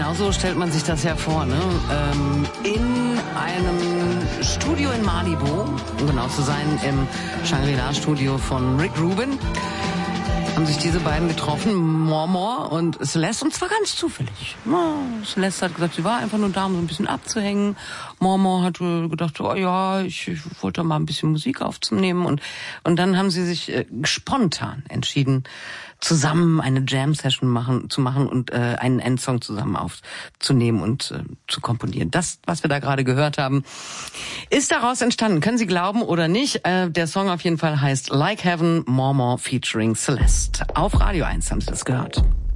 Genau so stellt man sich das ja vor, ne? In einem Studio in Malibu, um genau zu sein, im Shangri-La-Studio von Rick Rubin, haben sich diese beiden getroffen, More und Celeste, und zwar ganz zufällig. Ja, Celeste hat gesagt, sie war einfach nur da, um so ein bisschen abzuhängen. More hat gedacht, oh ja, ich wollte mal ein bisschen Musik aufzunehmen. Und dann haben sie sich spontan entschieden, zusammen eine Jam-Session zu machen und einen Endsong zusammen aufzunehmen und zu komponieren. Das, was wir da gerade gehört haben, ist daraus entstanden. Können Sie glauben oder nicht? Der Song auf jeden Fall heißt Like Heaven, More featuring Celeste. Auf Radio 1 haben Sie das gehört.